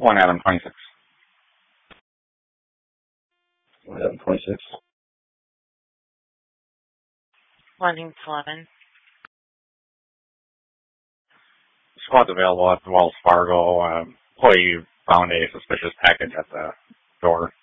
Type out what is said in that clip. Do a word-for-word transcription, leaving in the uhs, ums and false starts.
One Adam twenty-six. One Adam twenty-six. One Hinks eleven. Squad's available at the Wells Fargo. Uh, employee found a suspicious package at the door.